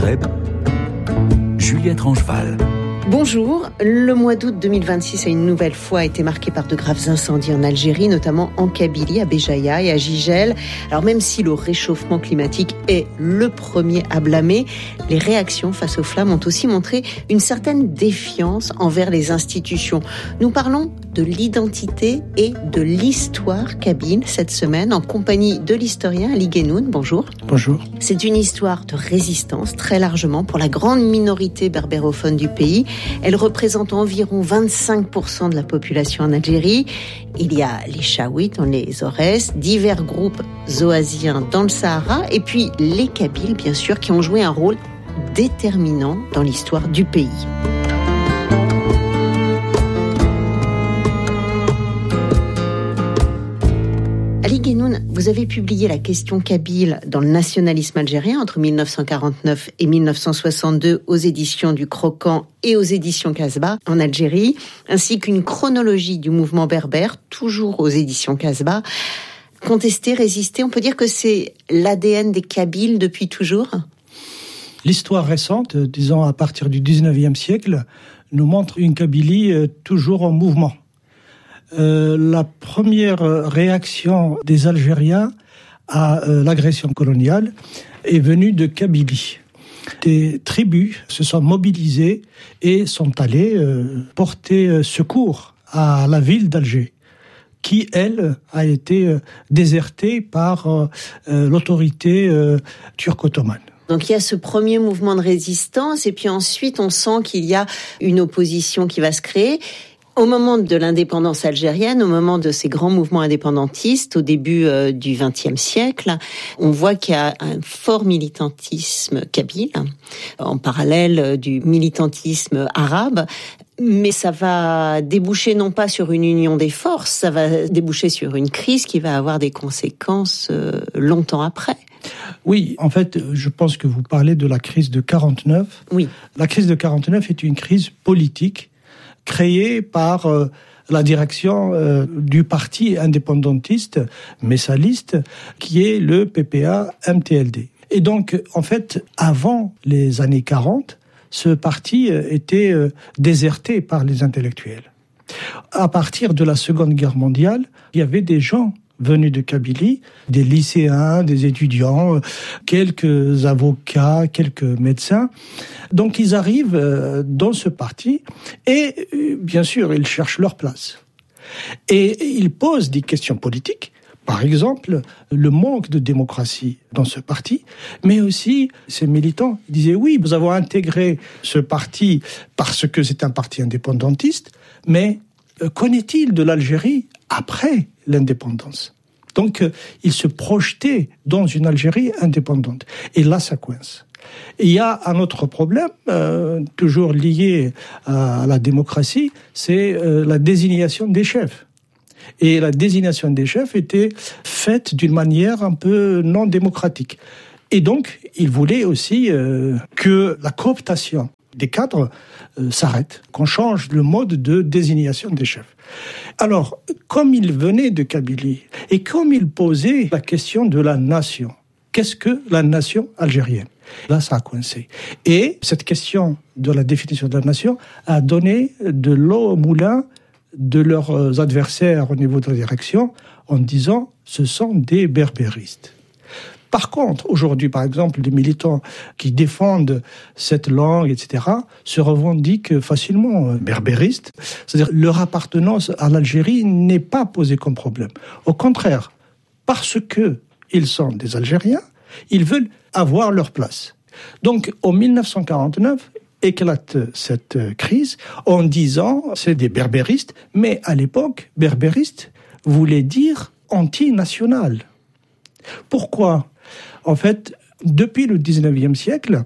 Maghreb, Juliette Rangeval. Bonjour, le mois d'août 2026 a une nouvelle fois été marqué par de graves incendies en Algérie, notamment en Kabylie, à Béjaïa et à Jijel. Alors même si le réchauffement climatique est le premier à blâmer, les réactions face aux flammes ont aussi montré une certaine défiance envers les institutions. Nous parlons de l'identité et de l'histoire kabyle cette semaine en compagnie de l'historien Ali Guenoun. Bonjour. Bonjour. C'est une histoire de résistance très largement pour la grande minorité berbérophone du pays. Elle représente environ 25% de la population en Algérie. Il y a les Chaouites dans les Aurès, divers groupes zoasiens dans le Sahara et puis les Kabyles, bien sûr, qui ont joué un rôle déterminant dans l'histoire du pays. Ali Guenoun, vous avez publié La question kabyle dans le nationalisme algérien entre 1949 et 1962 aux éditions du Croquant et aux éditions Casbah en Algérie, ainsi qu'une chronologie du mouvement berbère, toujours aux éditions Casbah. Contester, résister, on peut dire que c'est l'ADN des Kabyles depuis toujours ? L'histoire récente, disons à partir du 19e siècle, nous montre une Kabylie toujours en mouvement. La première réaction des Algériens à l'agression coloniale est venue de Kabylie. Des tribus se sont mobilisées et sont allées porter secours à la ville d'Alger, qui, elle, a été désertée par l'autorité turco-ottomane. Donc il y a ce premier mouvement de résistance et puis ensuite on sent qu'il y a une opposition qui va se créer. Au moment de l'indépendance algérienne, au moment de ces grands mouvements indépendantistes, au début du XXe siècle, on voit qu'il y a un fort militantisme kabyle, en parallèle du militantisme arabe, mais ça va déboucher non pas sur une union des forces, ça va déboucher sur une crise qui va avoir des conséquences longtemps après. Oui, en fait, je pense que vous parlez de la crise de 49. Oui. La crise de 49 est une crise politique créée par la direction du parti indépendantiste, messaliste, qui est le PPA-MTLD. Et donc, en fait, avant les années 40, ce parti était déserté par les intellectuels. À partir de la Seconde Guerre mondiale, il y avait des gens venus de Kabylie, des lycéens, des étudiants, quelques avocats, quelques médecins. Donc ils arrivent dans ce parti et bien sûr ils cherchent leur place. Et ils posent des questions politiques, par exemple le manque de démocratie dans ce parti, mais aussi ces militants disaient oui, nous avons intégré ce parti parce que c'est un parti indépendantiste, mais qu'en est-il de l'Algérie après l'indépendance? Donc, ils se projetaient dans une Algérie indépendante. Et là, ça coince. Et il y a un autre problème, toujours lié à la démocratie, c'est la désignation des chefs. Et la désignation des chefs était faite d'une manière un peu non démocratique. Et donc, ils voulaient aussi que la cooptation des cadres s'arrête, qu'on change le mode de désignation des chefs. Alors, comme il venait de Kabylie, et comme il posait la question de la nation, qu'est-ce que la nation algérienne ? Là, ça a coincé. Et cette question de la définition de la nation a donné de l'eau au moulin de leurs adversaires au niveau de la direction, en disant « ce sont des berbéristes ». Par contre, aujourd'hui, par exemple, les militants qui défendent cette langue, etc., se revendiquent facilement berbéristes. C'est-à-dire leur appartenance à l'Algérie n'est pas posée comme problème. Au contraire, parce qu'ils sont des Algériens, ils veulent avoir leur place. Donc, en 1949, éclate cette crise en disant c'est des berbéristes, mais à l'époque, berbériste voulait dire anti-national. Pourquoi ? En fait, depuis le 19e siècle,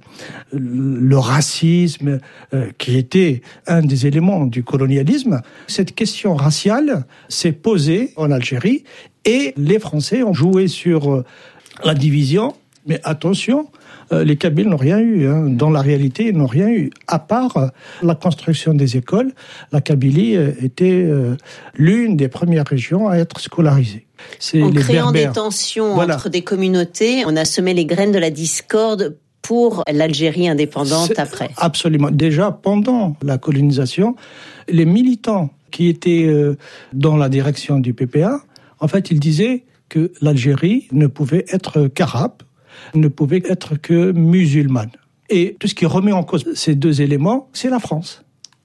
le racisme, qui était un des éléments du colonialisme, cette question raciale s'est posée en Algérie et les Français ont joué sur la division. Mais attention, les Kabyles n'ont rien eu. Dans la réalité, ils n'ont rien eu. À part la construction des écoles, la Kabylie était l'une des premières régions à être scolarisée. En créant des tensions entre des communautés, on a semé les graines de la discorde pour l'Algérie indépendante après. Absolument. Déjà, pendant la colonisation, les militants qui étaient dans la direction du PPA, en fait, ils disaient que l'Algérie ne pouvait être qu'arabe, ne pouvait être que musulmane. Et tout ce qui remet en cause ces deux éléments, c'est la France.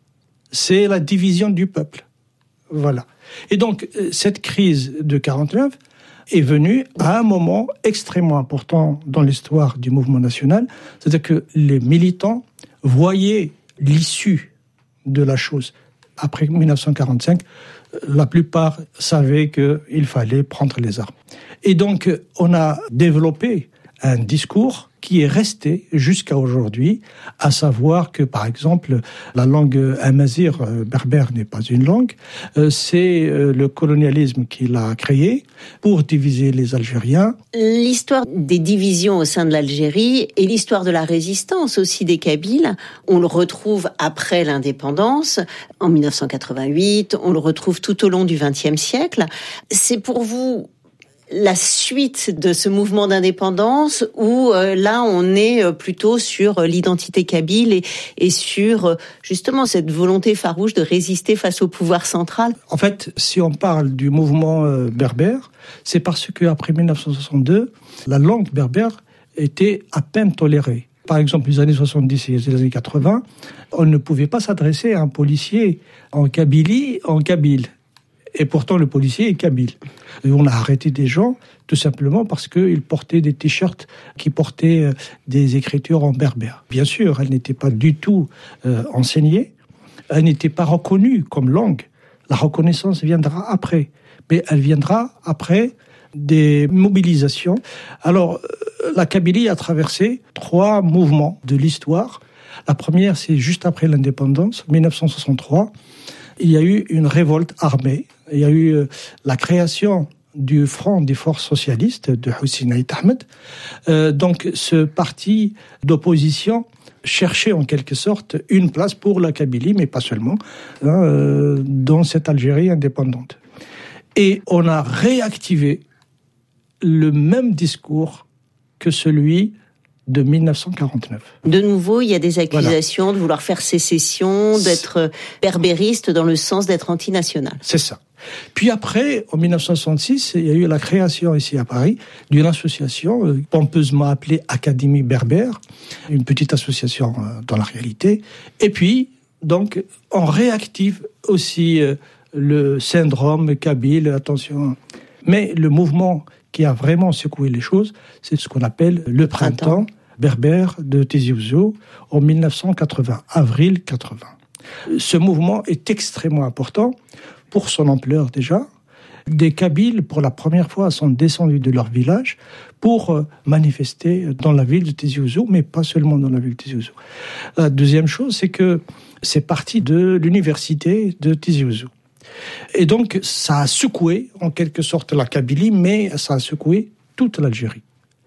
C'est la division du peuple. Voilà. Et donc, cette crise de 49 est venue à un moment extrêmement important dans l'histoire du mouvement national. C'est-à-dire que les militants voyaient l'issue de la chose. Après 1945, la plupart savaient qu'il fallait prendre les armes. Et donc, on a développé un discours qui est resté jusqu'à aujourd'hui, à savoir que, par exemple, la langue amazigh berbère n'est pas une langue, c'est le colonialisme qui l'a créé pour diviser les Algériens. L'histoire des divisions au sein de l'Algérie et l'histoire de la résistance aussi des Kabyles, on le retrouve après l'indépendance, en 1988, on le retrouve tout au long du XXe siècle. C'est pour vous la suite de ce mouvement d'indépendance où là on est plutôt sur l'identité kabyle et sur justement cette volonté farouche de résister face au pouvoir central? En fait, si on parle du mouvement berbère, c'est parce qu'après 1962, la langue berbère était à peine tolérée. Par exemple, les années 70 et les années 80, on ne pouvait pas s'adresser à un policier en Kabylie, en kabyle. Et pourtant, le policier est kabyle. Et on a arrêté des gens tout simplement parce qu'ils portaient des t-shirts qui portaient des écritures en berbère. Bien sûr, elles n'étaient pas du tout enseignées. Elles n'étaient pas reconnues comme langue. La reconnaissance viendra après. Mais elle viendra après des mobilisations. Alors, la Kabylie a traversé 3 mouvements de l'histoire. La première, c'est juste après l'indépendance, 1963. Il y a eu une révolte armée. Il y a eu la création du Front des forces socialistes de Hussein Aït Ahmed. Donc, ce parti d'opposition cherchait en quelque sorte une place pour la Kabylie, mais pas seulement, dans cette Algérie indépendante. Et on a réactivé le même discours que celui de 1949. De nouveau, il y a des accusations de vouloir faire sécession, d'être berbériste dans le sens d'être antinational. C'est ça. Puis après, en 1966, il y a eu la création ici à Paris d'une association pompeusement appelée Académie berbère, une petite association dans la réalité. Et puis, donc, on réactive aussi le syndrome kabyle, attention. Mais le mouvement qui a vraiment secoué les choses, c'est ce qu'on appelle le printemps berbère de Tizi Ouzou en 1980, avril 80. Ce mouvement est extrêmement important pour son ampleur déjà. Des Kabyles, pour la première fois, sont descendus de leur village pour manifester dans la ville de Tizi Ouzou, mais pas seulement dans la ville de Tizi Ouzou. La deuxième chose, c'est que c'est parti de l'université de Tizi Ouzou. Et donc, ça a secoué, en quelque sorte, la Kabylie, mais ça a secoué toute l'Algérie.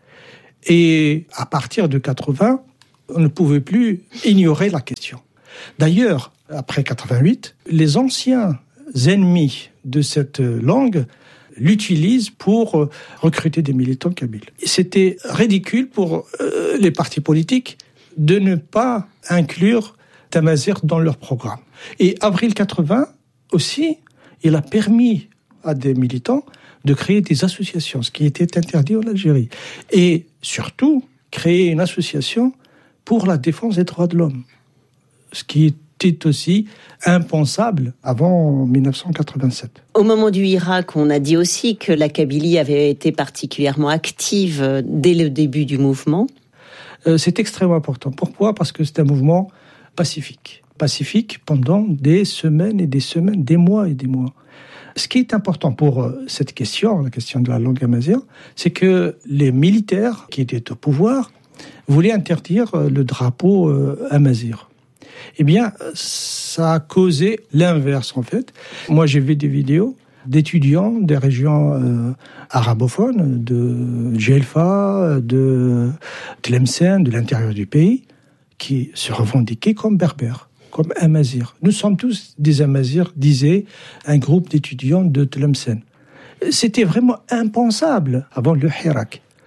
Et à partir de 80, on ne pouvait plus ignorer la question. D'ailleurs, après 88, les anciens ennemis de cette langue l'utilisent pour recruter des militants kabyles. C'était ridicule pour les partis politiques de ne pas inclure Tamazight dans leur programme. Et avril 80, aussi, il a permis à des militants de créer des associations, ce qui était interdit en Algérie. Et surtout, créer une association pour la défense des droits de l'homme, ce qui était aussi impensable avant 1987. Au moment du Hirak, on a dit aussi que la Kabylie avait été particulièrement active dès le début du mouvement. C'est extrêmement important. Pourquoi ? Parce que c'est un mouvement pacifique. Pacifique pendant des semaines et des semaines, des mois et des mois. Ce qui est important pour cette question, la question de la langue amazigh, c'est que les militaires qui étaient au pouvoir voulaient interdire le drapeau amazigh. Eh bien, ça a causé l'inverse, en fait. Moi, j'ai vu des vidéos d'étudiants des régions arabophones, de Djelfa, de Tlemcen, de l'intérieur du pays, qui se revendiquaient comme berbères, comme Amazigh. Nous sommes tous des Amazirs, disait un groupe d'étudiants de Tlemcen. C'était vraiment impensable avant le Hirak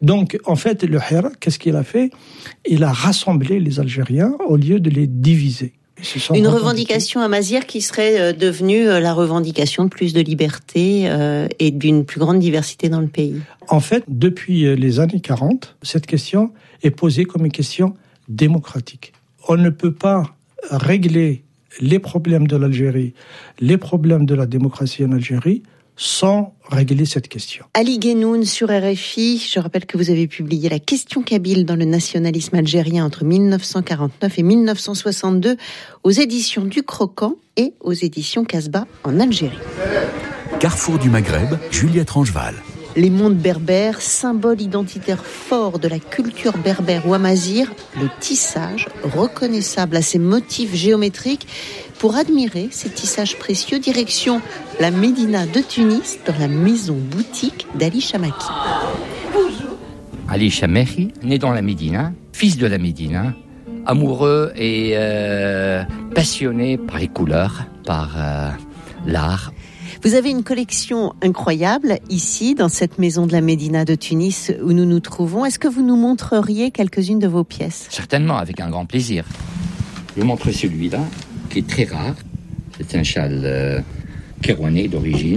Donc, en fait, le Hirak, qu'est-ce qu'il a fait? Il a rassemblé les Algériens au lieu de les diviser. Une revendication amazighe qui serait devenue la revendication de plus de liberté et d'une plus grande diversité dans le pays. En fait, depuis les années 40, cette question est posée comme une question démocratique. On ne peut pas régler les problèmes de l'Algérie, les problèmes de la démocratie en Algérie, sans régler cette question. Ali Guennoun sur RFI, je rappelle que vous avez publié La question kabyle dans le nationalisme algérien entre 1949 et 1962 aux éditions du Croquant et aux éditions Casbah en Algérie. Carrefour du Maghreb, Juliette Rangeval. Les mondes berbères, symbole identitaire fort de la culture berbère ou amazigh, le tissage, reconnaissable à ses motifs géométriques. Pour admirer ces tissages précieux, direction la Médina de Tunis, dans la maison-boutique d'Ali Chamaki. Ali Chamaki, né dans la Médina, fils de la Médina, amoureux et passionné par les couleurs, par l'art. Vous avez une collection incroyable ici, dans cette maison de la Médina de Tunis où nous nous trouvons. Est-ce que vous nous montreriez quelques-unes de vos pièces? Certainement, avec un grand plaisir. Je vais montrer celui-là, qui est très rare. C'est un châle kérouanais d'origine.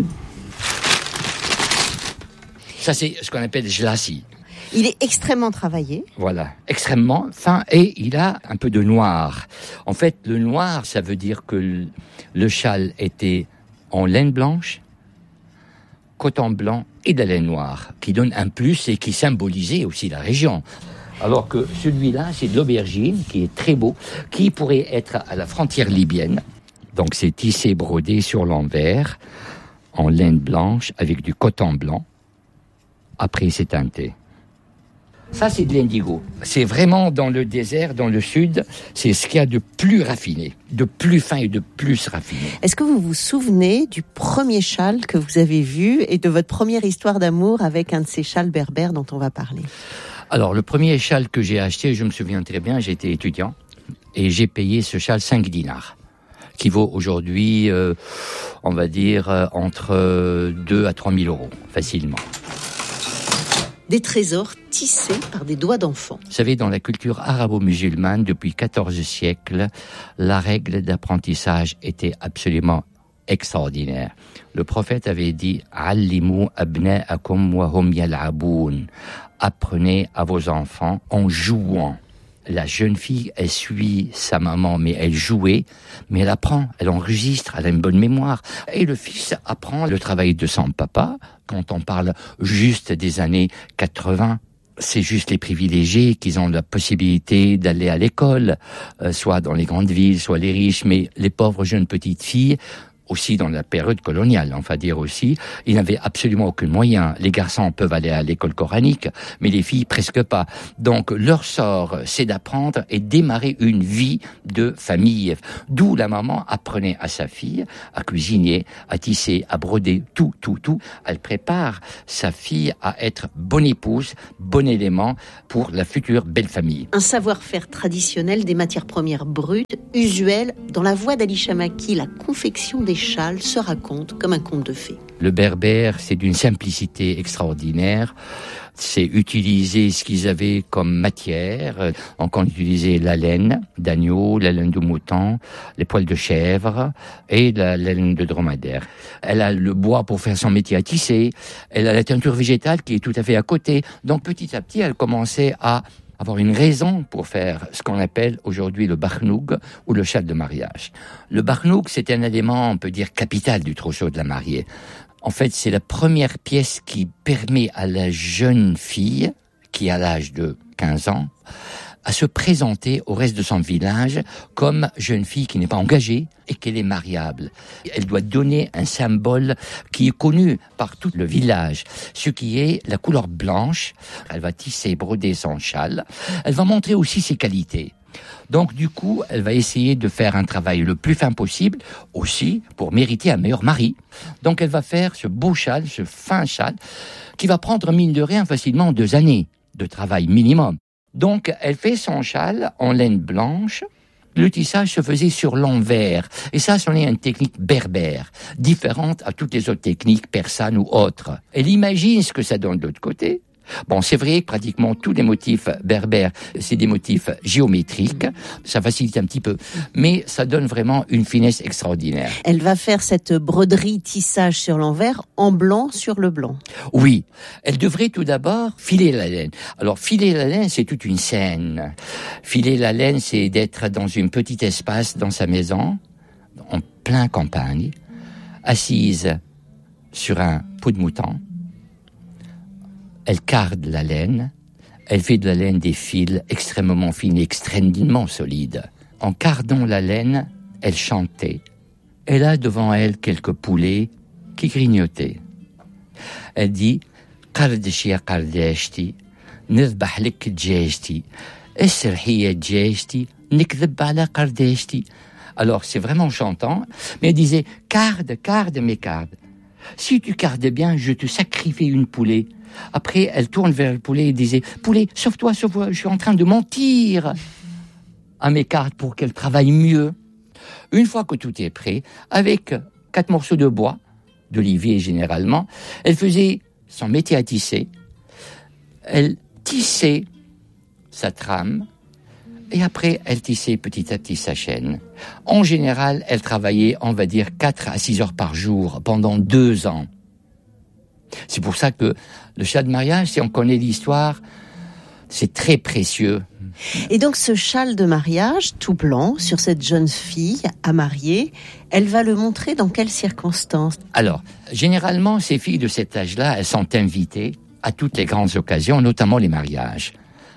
Ça, c'est ce qu'on appelle jlassi. Il est extrêmement travaillé. Voilà, extrêmement fin, et il a un peu de noir. En fait, le noir, ça veut dire que le châle était en laine blanche, coton blanc et de la laine noire, qui donne un plus et qui symbolisait aussi la région. Alors que celui-là, c'est de l'aubergine, qui est très beau, qui pourrait être à la frontière libyenne. Donc c'est tissé, brodé sur l'envers, en laine blanche, avec du coton blanc. Après, c'est teinté. Ça, c'est de l'indigo. C'est vraiment dans le désert, dans le sud, c'est ce qu'il y a de plus raffiné, de plus fin et de plus raffiné. Est-ce que vous vous souvenez du premier châle que vous avez vu et de votre première histoire d'amour avec un de ces châles berbères dont on va parler? Alors, le premier châle que j'ai acheté, je me souviens très bien, j'étais étudiant et j'ai payé ce châle 5 dinars, qui vaut aujourd'hui, on va dire, entre 2 à 3 000 euros, facilement. Des trésors tissés par des doigts d'enfants. Vous savez, dans la culture arabo-musulmane, depuis 14 siècles, la règle d'apprentissage était absolument extraordinaire. Le prophète avait dit « Allimu abna'akum wa hum yal'aboun » Apprenez à vos enfants en jouant. La jeune fille, elle suit sa maman, mais elle jouait, mais elle apprend, elle enregistre, elle a une bonne mémoire. Et le fils apprend le travail de son papa. Quand on parle juste des années 80, c'est juste les privilégiés qui ont la possibilité d'aller à l'école, soit dans les grandes villes, soit les riches, mais les pauvres jeunes petites filles, aussi dans la période coloniale, on va dire aussi, ils n'avaient absolument aucun moyen. Les garçons peuvent aller à l'école coranique, mais les filles presque pas. Donc leur sort, c'est d'apprendre et démarrer une vie de famille. D'où la maman apprenait à sa fille à cuisiner, à tisser, à broder, tout. Elle prépare sa fille à être bonne épouse, bon élément pour la future belle famille. Un savoir-faire traditionnel des matières premières brutes, usuel. Dans la voix d'Ali Chamaki, la confection des châles se raconte comme un conte de fées. Le berbère, c'est d'une simplicité extraordinaire. C'est utiliser ce qu'ils avaient comme matière. Donc on utilisait la laine d'agneau, la laine de mouton, les poils de chèvre et la laine de dromadaire. Elle a le bois pour faire son métier à tisser. Elle a la teinture végétale qui est tout à fait à côté. Donc petit à petit, elle commençait à avoir une raison pour faire ce qu'on appelle aujourd'hui le barnoug ou le châle de mariage. Le barnoug, c'est un élément, on peut dire, capital du trousseau de la mariée. En fait, c'est la première pièce qui permet à la jeune fille, qui a l'âge de 15 ans, à se présenter au reste de son village comme jeune fille qui n'est pas engagée et qu'elle est mariable. Elle doit donner un symbole qui est connu par tout le village, ce qui est la couleur blanche. Elle va tisser, broder son châle. Elle va montrer aussi ses qualités. Donc du coup, elle va essayer de faire un travail le plus fin possible, aussi pour mériter un meilleur mari. Donc elle va faire ce beau châle, ce fin châle, qui va prendre mine de rien facilement 2 années de travail minimum. Donc, elle fait son châle en laine blanche. Le tissage se faisait sur l'envers. Et ça, c'en est une technique berbère, différente à toutes les autres techniques persanes ou autres. Elle imagine ce que ça donne de l'autre côté. Bon, c'est vrai que pratiquement tous les motifs berbères, c'est des motifs géométriques, ça facilite un petit peu, mais ça donne vraiment une finesse extraordinaire. Elle va faire cette broderie tissage sur l'envers en blanc sur le blanc. Oui, elle devrait tout d'abord filer la laine. Alors, filer la laine, c'est toute une scène. Filer la laine, c'est d'être dans un petit espace dans sa maison, en plein campagne, assise sur un pot de mouton. Elle carde la laine, elle fait de la laine des fils extrêmement fines, extrêmement solides. En cardant la laine, elle chantait. Elle a devant elle quelques poulets qui grignotaient. Elle dit « Qardesh ya qardeshti, nidbah lek djeshti, esserhi ya djeshti, nikdeb ala qardeshti » Alors c'est vraiment chantant, mais elle disait « Carde, carde, mes cardes. Si tu cardes bien, je te sacrifie une poulet. » Après, elle tourne vers le poulet et disait « Poulet, sauve-toi, sauve-toi, je suis en train de mentir à mes cartes pour qu'elles travaillent mieux. » Une fois que tout est prêt, avec 4 morceaux de bois, d'olivier généralement, elle faisait son métier à tisser. Elle tissait sa trame et après, elle tissait petit à petit sa chaîne. En général, elle travaillait, on va dire, 4 à 6 heures par jour pendant 2 ans. C'est pour ça que le châle de mariage, si on connaît l'histoire, c'est très précieux. Et donc ce châle de mariage, tout blanc, sur cette jeune fille à marier, elle va le montrer dans quelles circonstances ? Alors, généralement, ces filles de cet âge-là, elles sont invitées à toutes les grandes occasions, notamment les mariages,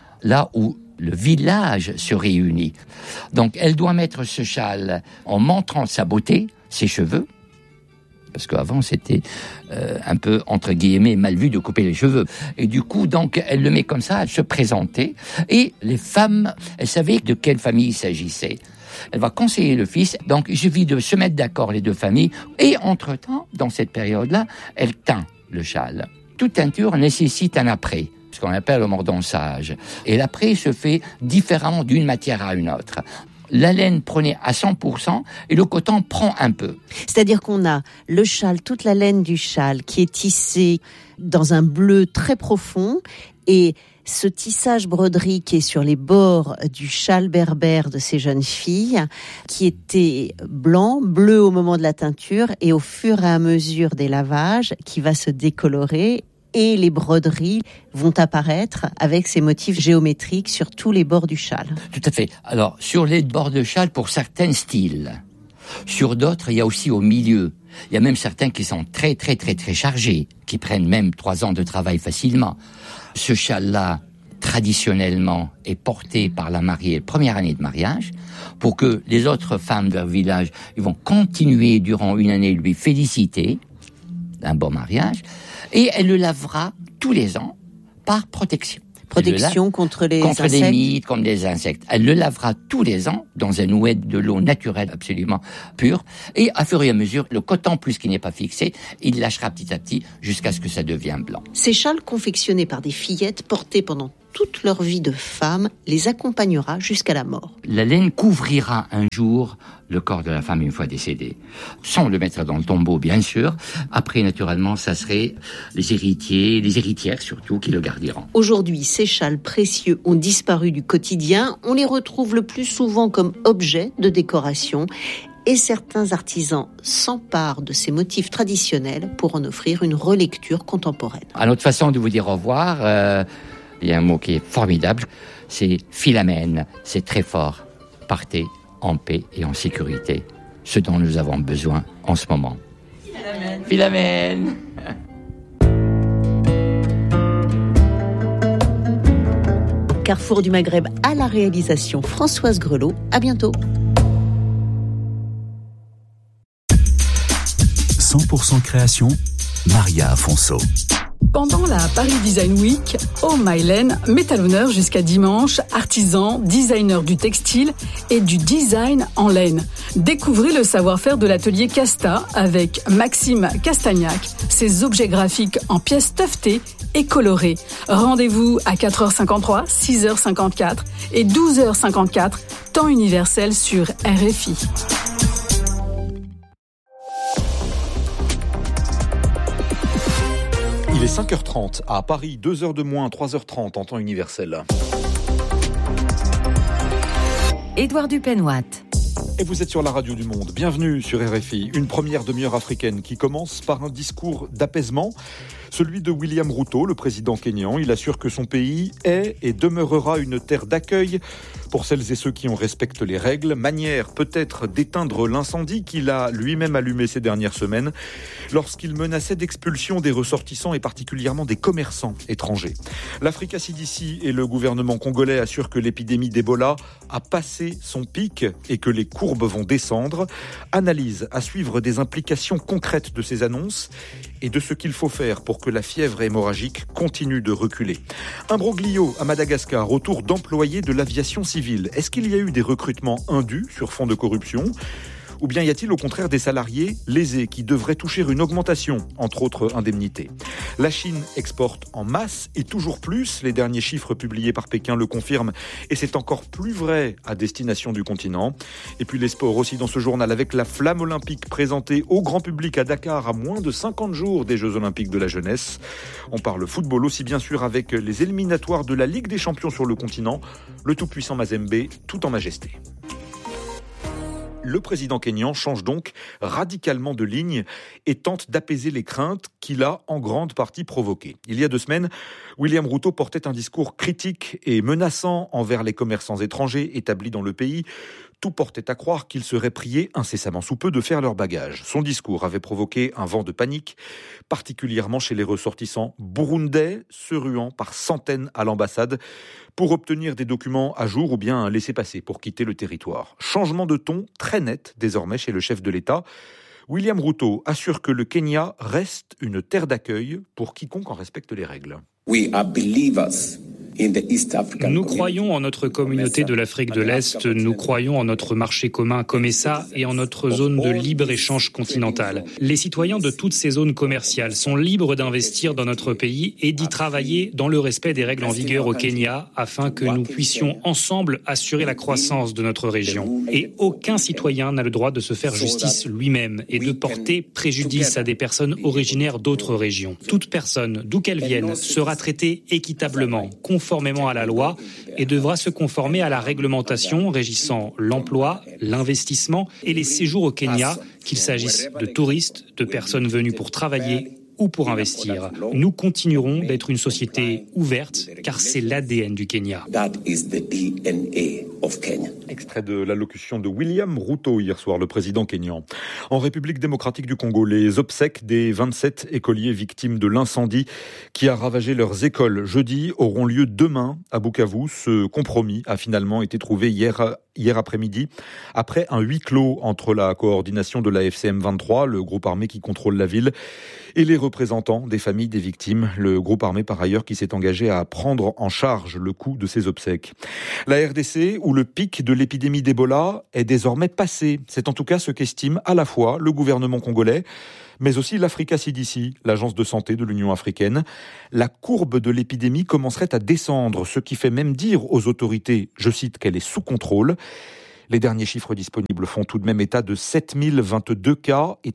là où le village se réunit. Donc, elle doit mettre ce châle en montrant sa beauté, ses cheveux, parce qu'avant, c'était un peu, entre guillemets, mal vu de couper les cheveux. Et du coup, donc, elle le met comme ça, elle se présentait. Et les femmes, elles savaient de quelle famille il s'agissait. Elle va conseiller le fils. Donc, il suffit de se mettre d'accord, les deux familles. Et entre-temps, dans cette période-là, elle teint le châle. Toute teinture nécessite un après, ce qu'on appelle le mordonçage. Et l'après se fait différemment d'une matière à une autre. La laine prenait à 100% et le coton prend un peu. C'est-à-dire qu'on a le châle, toute la laine du châle qui est tissée dans un bleu très profond et ce tissage broderie qui est sur les bords du châle berbère de ces jeunes filles qui était blanc, bleu au moment de la teinture et au fur et à mesure des lavages qui va se décolorer. Et les broderies vont apparaître avec ces motifs géométriques sur tous les bords du châle. Tout à fait. Alors, sur les bords de châle, pour certains styles. Sur d'autres, il y a aussi au milieu. Il y a même certains qui sont très, très, très, très chargés, qui prennent même 3 ans de travail facilement. Ce châle-là, traditionnellement, est porté par la mariée première année de mariage, pour que les autres femmes de leur village, ils vont continuer durant une année lui féliciter d'un bon mariage. Et elle le lavera tous les ans par protection. Protection contre les insectes. Contre les mites, contre les insectes. Elle le lavera tous les ans dans un oued de l'eau naturelle absolument pure. Et à fur et à mesure, le coton, plus qu'il n'est pas fixé, il lâchera petit à petit jusqu'à ce que ça devienne blanc. Ces châles confectionnés par des fillettes portées pendant toute leur vie de femme les accompagnera jusqu'à la mort. La laine couvrira un jour le corps de la femme une fois décédée, sans le mettre dans le tombeau bien sûr. Après, naturellement, ça serait les héritiers, les héritières surtout, qui le garderont. Aujourd'hui, ces châles précieux ont disparu du quotidien. On les retrouve le plus souvent comme objets de décoration. Et certains artisans s'emparent de ces motifs traditionnels pour en offrir une relecture contemporaine. À notre façon de vous dire au revoir, il y a un mot qui est formidable, c'est Philomène, c'est très fort. Partez en paix et en sécurité, ce dont nous avons besoin en ce moment. Philomène. Philomène. Carrefour du Maghreb à la réalisation Françoise Grelot. À bientôt. 100% création, Maria Afonso. Pendant la Paris Design Week, Home Mylène met à l'honneur jusqu'à dimanche artisans, designers du textile et du design en laine. Découvrez le savoir-faire de l'atelier Casta avec Maxime Castagnac, ses objets graphiques en pièces teuftées et colorées. Rendez-vous à 4h53, 6h54 et 12h54, temps universel sur RFI. Il est 5h30 à Paris, 2h de moins, 3h30 en temps universel. Édouard Dupenoit. Et vous êtes sur la radio du monde. Bienvenue sur RFI. Une première demi-heure africaine qui commence par un discours d'apaisement. Celui de William Ruto, le président kényan. Il assure que son pays est et demeurera une terre d'accueil pour celles et ceux qui en respectent les règles. Manière peut-être d'éteindre l'incendie qu'il a lui-même allumé ces dernières semaines lorsqu'il menaçait d'expulsion des ressortissants et particulièrement des commerçants étrangers. L'Africa CDC et le gouvernement congolais assurent que l'épidémie d'Ebola a passé son pic et que les courbes vont descendre. Analyse à suivre des implications concrètes de ces annonces et de ce qu'il faut faire pour que la fièvre hémorragique continue de reculer. Imbroglio à Madagascar, retour d'employés de l'aviation civile. Est-ce qu'il y a eu des recrutements indus sur fond de corruption ? Ou bien y a-t-il au contraire des salariés lésés qui devraient toucher une augmentation, entre autres indemnités ? La Chine exporte en masse et toujours plus. Les derniers chiffres publiés par Pékin le confirment et c'est encore plus vrai à destination du continent. Et puis les sports aussi dans ce journal avec la flamme olympique présentée au grand public à Dakar à moins de 50 jours des Jeux Olympiques de la jeunesse. On parle football aussi bien sûr avec les éliminatoires de la Ligue des Champions sur le continent. Le tout-puissant Mazembe tout en majesté. Le président kényan change donc radicalement de ligne et tente d'apaiser les craintes qu'il a en grande partie provoquées. Il y a 2 semaines, William Ruto portait un discours critique et menaçant envers les commerçants étrangers établis dans le pays. Tout portait à croire qu'ils seraient priés incessamment sous peu de faire leur bagage. Son discours avait provoqué un vent de panique, particulièrement chez les ressortissants burundais, se ruant par centaines à l'ambassade pour obtenir des documents à jour ou bien un laissez-passer pour quitter le territoire. Changement de ton très net désormais chez le chef de l'État. William Ruto assure que le Kenya reste une terre d'accueil pour quiconque en respecte les règles. Nous croyons en notre communauté de l'Afrique de l'Est, nous croyons en notre marché commun COMESA et en notre zone de libre-échange continentale. Les citoyens de toutes ces zones commerciales sont libres d'investir dans notre pays et d'y travailler dans le respect des règles en vigueur au Kenya afin que nous puissions ensemble assurer la croissance de notre région. Et aucun citoyen n'a le droit de se faire justice lui-même et de porter préjudice à des personnes originaires d'autres régions. Toute personne, d'où qu'elle vienne, sera traitée équitablement, conformément à la loi et devra se conformer à la réglementation régissant l'emploi, l'investissement et les séjours au Kenya, qu'il s'agisse de touristes, de personnes venues pour travailler ou pour investir. Nous continuerons d'être une société ouverte car c'est l'ADN du Kenya. Extrait de l'allocution de William Ruto hier soir, le président kényan. En République démocratique du Congo, les obsèques des 27 écoliers victimes de l'incendie qui a ravagé leurs écoles jeudi auront lieu demain à Bukavu. Ce compromis a finalement été trouvé hier après-midi, après un huis clos entre la coordination de la FCM 23, le groupe armé qui contrôle la ville, et les représentants des familles des victimes. Le groupe armé, par ailleurs, qui s'est engagé à prendre en charge le coût de ces obsèques. La RDC, où le pic de l'épidémie d'Ebola est désormais passé. C'est en tout cas ce qu'estime à la fois le gouvernement congolais, mais aussi l'Africa CDC, l'agence de santé de l'Union africaine. La courbe de l'épidémie commencerait à descendre, ce qui fait même dire aux autorités, je cite, qu'elle est sous contrôle. Les derniers chiffres disponibles font tout de même état de 7022 cas et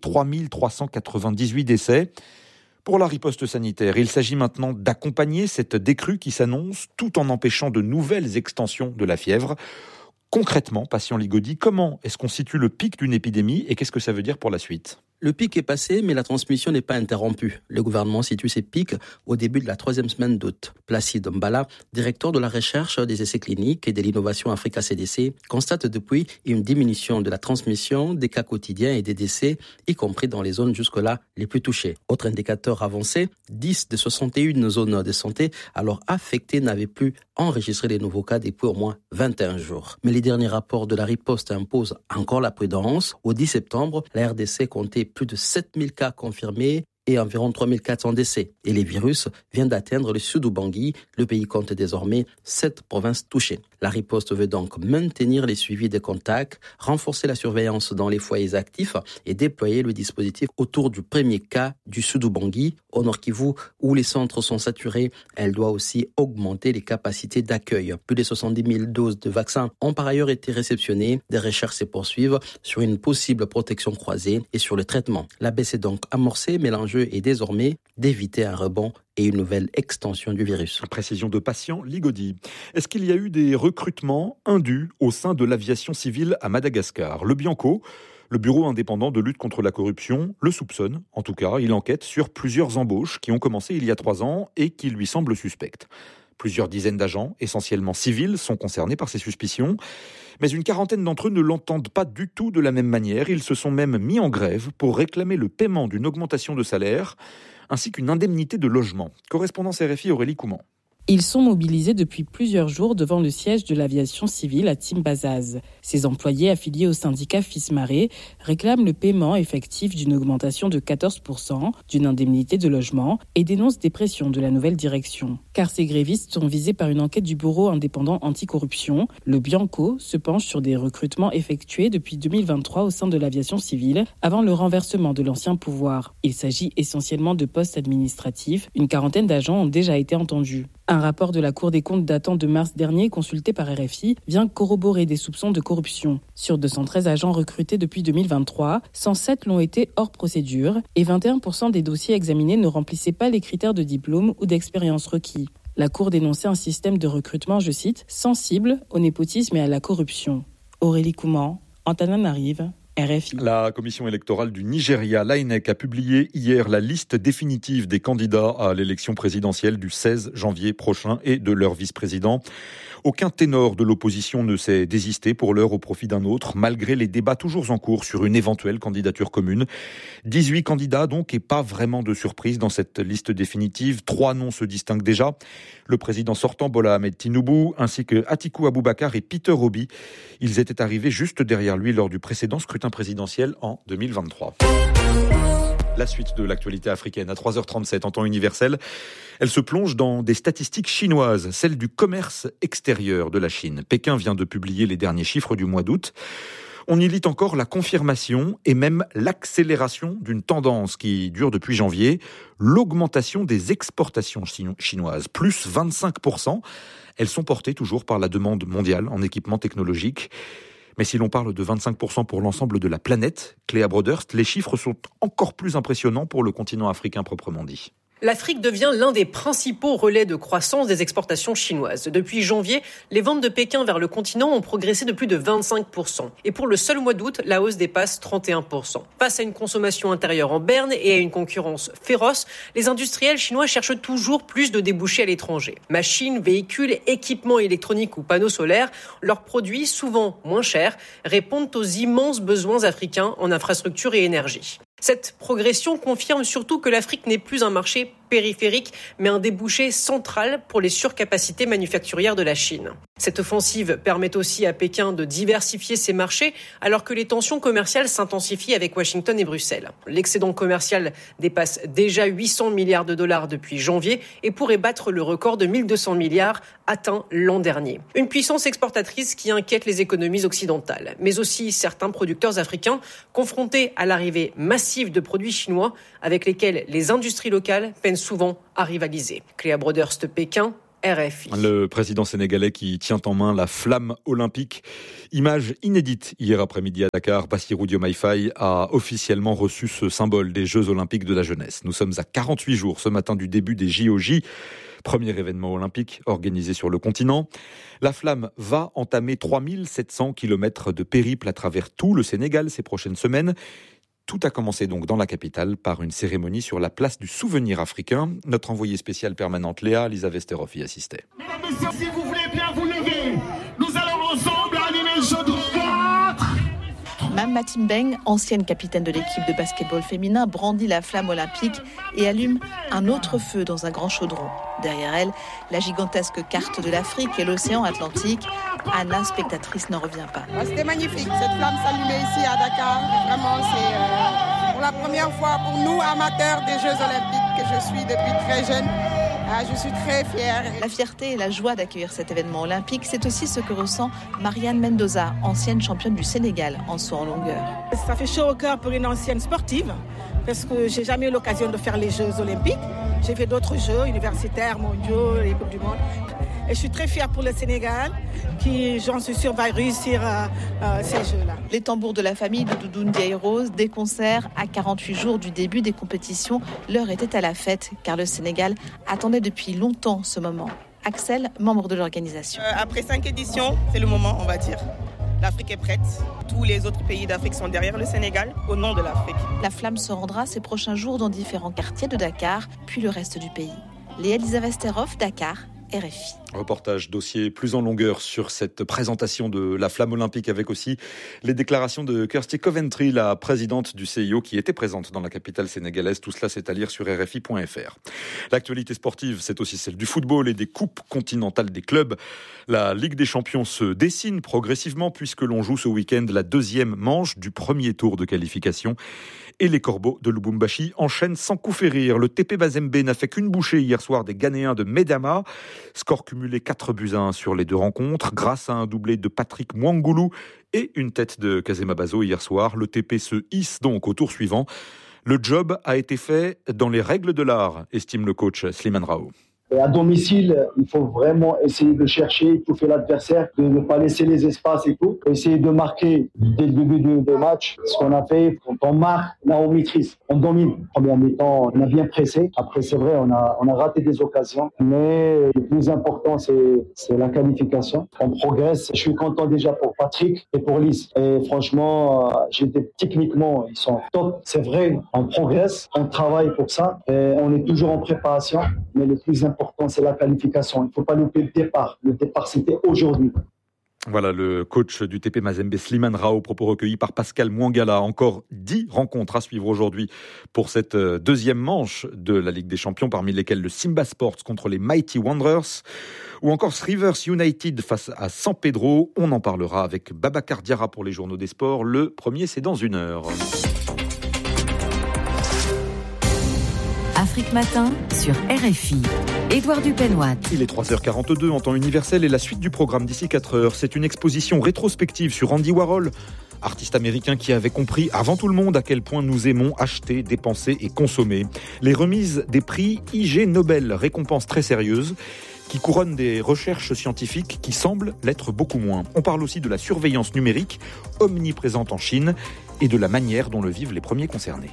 3398 décès. Pour la riposte sanitaire, il s'agit maintenant d'accompagner cette décrue qui s'annonce tout en empêchant de nouvelles extensions de la fièvre. Concrètement, patient Ligodi, comment est-ce qu'on situe le pic d'une épidémie et qu'est-ce que ça veut dire pour la suite ? Le pic est passé, mais la transmission n'est pas interrompue. Le gouvernement situe ses pics au début de la 3e semaine d'août. Placide Mbala, directeur de la recherche des essais cliniques et de l'innovation Africa CDC, constate depuis une diminution de la transmission des cas quotidiens et des décès, y compris dans les zones jusque-là les plus touchées. Autre indicateur avancé, 10 de 61 zones de santé alors affectées n'avaient plus enregistré les nouveaux cas depuis au moins 21 jours. Mais les derniers rapports de la riposte imposent encore la prudence. Au 10 septembre, la RDC comptait plus de 7000 cas confirmés et environ 3400 décès. Et les virus viennent d'atteindre le Sud-Ubangui. Le pays compte désormais 7 provinces touchées. La riposte veut donc maintenir les suivis des contacts, renforcer la surveillance dans les foyers actifs et déployer le dispositif autour du premier cas du Sud-Ubangui. Au Nord Kivu, où les centres sont saturés, elle doit aussi augmenter les capacités d'accueil. Plus de 70 000 doses de vaccins ont par ailleurs été réceptionnées. Des recherches se poursuivent sur une possible protection croisée et sur le traitement. La baisse est donc amorcée, mais l'enjeu L'enjeu est désormais d'éviter un rebond et une nouvelle extension du virus. Précision de patient Ligodi. Est-ce qu'il y a eu des recrutements indus au sein de l'aviation civile à Madagascar ? Le Bianco, le bureau indépendant de lutte contre la corruption, le soupçonne. En tout cas, il enquête sur plusieurs embauches qui ont commencé il y a 3 ans et qui lui semblent suspectes. Plusieurs dizaines d'agents, essentiellement civils, sont concernés par ces suspicions. Mais une quarantaine d'entre eux ne l'entendent pas du tout de la même manière. Ils se sont même mis en grève pour réclamer le paiement d'une augmentation de salaire ainsi qu'une indemnité de logement. Correspondance RFI Aurélie Couman. Ils sont mobilisés depuis plusieurs jours devant le siège de l'aviation civile à Timbazaz. Ces employés affiliés au syndicat FISMARE réclament le paiement effectif d'une augmentation de 14%, d'une indemnité de logement et dénoncent des pressions de la nouvelle direction. Car ces grévistes sont visés par une enquête du bureau indépendant anticorruption. Le Bianco se penche sur des recrutements effectués depuis 2023 au sein de l'aviation civile avant le renversement de l'ancien pouvoir. Il s'agit essentiellement de postes administratifs. Une quarantaine d'agents ont déjà été entendus. Un rapport de la Cour des comptes datant de mars dernier, consulté par RFI, vient corroborer des soupçons de corruption. Sur 213 agents recrutés depuis 2023, 107 l'ont été hors procédure et 21% des dossiers examinés ne remplissaient pas les critères de diplôme ou d'expérience requis. La Cour dénonçait un système de recrutement, je cite, sensible au népotisme et à la corruption. Aurélie Couman, Antananarive, RFI. La commission électorale du Nigeria, l'INEC, a publié hier la liste définitive des candidats à l'élection présidentielle du 16 janvier prochain et de leur vice-président. Aucun ténor de l'opposition ne s'est désisté pour l'heure au profit d'un autre, malgré les débats toujours en cours sur une éventuelle candidature commune. 18 candidats donc, et pas vraiment de surprise dans cette liste définitive. 3 noms se distinguent déjà. Le président sortant, Bola Ahmed Tinubu, ainsi que Atiku Abubakar et Peter Obi. Ils étaient arrivés juste derrière lui lors du précédent scrutin présidentiel en 2023. La suite de l'actualité africaine à 3h37 en temps universel. Elle se plonge dans des statistiques chinoises, celles du commerce extérieur de la Chine. Pékin vient de publier les derniers chiffres du mois d'août. On y lit encore la confirmation et même l'accélération d'une tendance qui dure depuis janvier, l'augmentation des exportations chinoises, plus 25%. Elles sont portées toujours par la demande mondiale en équipement technologique. Mais si l'on parle de 25% pour l'ensemble de la planète, Cléa Broderst, les chiffres sont encore plus impressionnants pour le continent africain proprement dit. L'Afrique devient l'un des principaux relais de croissance des exportations chinoises. Depuis janvier, les ventes de Pékin vers le continent ont progressé de plus de 25%. Et pour le seul mois d'août, la hausse dépasse 31%. Face à une consommation intérieure en berne et à une concurrence féroce, les industriels chinois cherchent toujours plus de débouchés à l'étranger. Machines, véhicules, équipements électroniques ou panneaux solaires, leurs produits, souvent moins chers, répondent aux immenses besoins africains en infrastructure et énergie. Cette progression confirme surtout que l'Afrique n'est plus un marché périphérique, mais un débouché central pour les surcapacités manufacturières de la Chine. Cette offensive permet aussi à Pékin de diversifier ses marchés, alors que les tensions commerciales s'intensifient avec Washington et Bruxelles. L'excédent commercial dépasse déjà 800 milliards de dollars depuis janvier et pourrait battre le record de 1200 milliards atteint l'an dernier. Une puissance exportatrice qui inquiète les économies occidentales, mais aussi certains producteurs africains confrontés à l'arrivée massive de produits chinois avec lesquels les industries locales peinent souvent à rivaliser. Cléa Broderst, Pékin, RFI. Le président sénégalais qui tient en main la flamme olympique. Image inédite hier après-midi à Dakar. Bassirou Diomaye Faye a officiellement reçu ce symbole des Jeux olympiques de la jeunesse. Nous sommes à 48 jours ce matin du début des JOJ. Premier événement olympique organisé sur le continent. La flamme va entamer 3700 km de périple à travers tout le Sénégal ces prochaines semaines. Tout a commencé donc dans la capitale par une cérémonie sur la place du souvenir africain. Notre envoyée spéciale permanente Léa Lisa Vesterhoff y assistait. Mesdames et messieurs, si vous voulez bien vous lever, nous allons ensemble animer le jeu de 4. Mame Matimbeng, ancienne capitaine de l'équipe de basketball féminin, brandit la flamme olympique et allume un autre feu dans un grand chaudron. Derrière elle, la gigantesque carte de l'Afrique et l'océan Atlantique. Anna, spectatrice, n'en revient pas. C'était magnifique, cette flamme s'allumait ici à Dakar. Vraiment, c'est pour la première fois pour nous, amateurs des Jeux Olympiques, que je suis depuis très jeune. Je suis très fière. La fierté et la joie d'accueillir cet événement olympique, c'est aussi ce que ressent Marianne Mendoza, ancienne championne du Sénégal en saut en longueur. Ça fait chaud au cœur pour une ancienne sportive, parce que j'ai jamais eu l'occasion de faire les Jeux olympiques. J'ai fait d'autres jeux universitaires, mondiaux, les Coupes du Monde. Et je suis très fière pour le Sénégal qui, j'en suis sûre, va réussir ces Jeux-là. Les tambours de la famille de Doudou Ndiaye Rose, des concerts à 48 jours du début des compétitions. L'heure était à la fête car le Sénégal attendait depuis longtemps ce moment. Axel, membre de l'organisation. Après 5 éditions, c'est le moment, on va dire. L'Afrique est prête. Tous les autres pays d'Afrique sont derrière le Sénégal, au nom de l'Afrique. La flamme se rendra ces prochains jours dans différents quartiers de Dakar, puis le reste du pays. Léa Elisabeth-Steroff, Dakar, RFI. Reportage dossier plus en longueur sur cette présentation de la flamme olympique avec aussi les déclarations de Kirsty Coventry, la présidente du CIO qui était présente dans la capitale sénégalaise. Tout cela, c'est à lire sur RFI.fr. L'actualité sportive, c'est aussi celle du football et des coupes continentales des clubs. La Ligue des Champions se dessine progressivement puisque l'on joue ce week-end la deuxième manche du premier tour de qualification. Et les Corbeaux de Lubumbashi enchaînent sans coup férir. Le TP Mazembe n'a fait qu'une bouchée hier soir des Ghanéens de Medama. Score cumulé 4-1 sur les deux rencontres grâce à un doublé de Patrick Mwangoulou et une tête de Kazema Bazo hier soir. Le TP se hisse donc au tour suivant. Le job a été fait dans les règles de l'art, estime le coach Slimane Rao. Et à domicile, il faut vraiment essayer de chercher, étouffer l'adversaire, de ne pas laisser les espaces et tout. Essayer de marquer dès le début du match. Ce qu'on a fait, quand on marque, là on maîtrise, on domine. Première mi-temps, on a bien pressé. Après, c'est vrai, on a raté des occasions. Mais le plus important, c'est la qualification. On progresse. Je suis content déjà pour Patrick et pour Lys. Et franchement, techniquement, ils sont top. C'est vrai, on progresse, on travaille pour ça. Et on est toujours en préparation. Mais le plus important, c'est la qualification. Il ne faut pas louper le départ. Le départ, c'était aujourd'hui. Voilà le coach du TP Mazembe, Slimane Rao, propos recueillis par Pascal Mwangala. Encore 10 rencontres à suivre aujourd'hui pour cette deuxième manche de la Ligue des Champions, parmi lesquelles le Simba Sports contre les Mighty Wanderers ou encore Rivers United face à San Pedro. On en parlera avec Babacar Diarra pour les journaux des sports. Le premier, c'est dans 1 heure. Afrique Matin sur RFI. Édouard Dupenoit. Il est 3h42 en temps universel et la suite du programme d'ici 4 heures. C'est une exposition rétrospective sur Andy Warhol, artiste américain qui avait compris avant tout le monde à quel point nous aimons acheter, dépenser et consommer. Les remises des prix IG Nobel, récompenses très sérieuses qui couronnent des recherches scientifiques qui semblent l'être beaucoup moins. On parle aussi de la surveillance numérique omniprésente en Chine et de la manière dont le vivent les premiers concernés.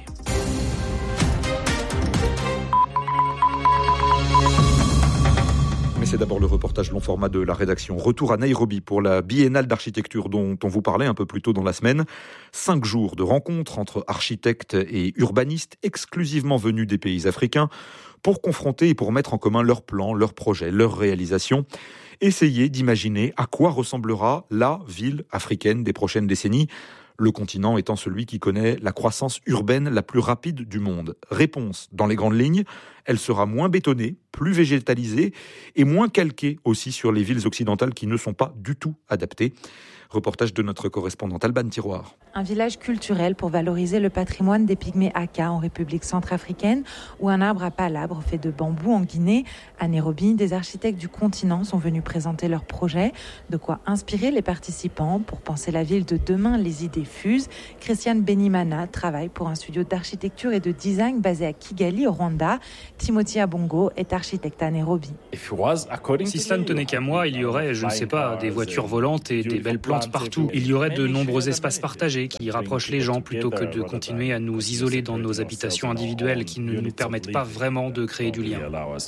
Mais c'est d'abord le reportage long format de la rédaction. Retour à Nairobi pour la biennale d'architecture dont on vous parlait un peu plus tôt dans la semaine. 5 jours de rencontres entre architectes et urbanistes exclusivement venus des pays africains pour confronter et pour mettre en commun leurs plans, leurs projets, leurs réalisations. Essayer d'imaginer à quoi ressemblera la ville africaine des prochaines décennies. Le continent étant celui qui connaît la croissance urbaine la plus rapide du monde. Réponse, dans les grandes lignes, elle sera moins bétonnée, plus végétalisée et moins calquée aussi sur les villes occidentales qui ne sont pas du tout adaptées. Reportage de notre correspondante Alban Tiroir. Un village culturel pour valoriser le patrimoine des pygmées Aka en République centrafricaine ou un arbre à palabre fait de bambou en Guinée. À Nairobi, des architectes du continent sont venus présenter leurs projets. De quoi inspirer les participants pour penser la ville de demain. Les idées fusent. Christiane Benimana travaille pour un studio d'architecture et de design basé à Kigali, au Rwanda. Timothy Abongo est architecte à Nairobi. Si cela ne tenait qu'à moi, il y aurait, je ne sais pas, des voitures volantes et des belles plantes partout. Il y aurait de nombreux espaces partagés qui rapprochent les gens plutôt que de continuer à nous isoler dans nos habitations individuelles qui ne nous permettent pas vraiment de créer du lien.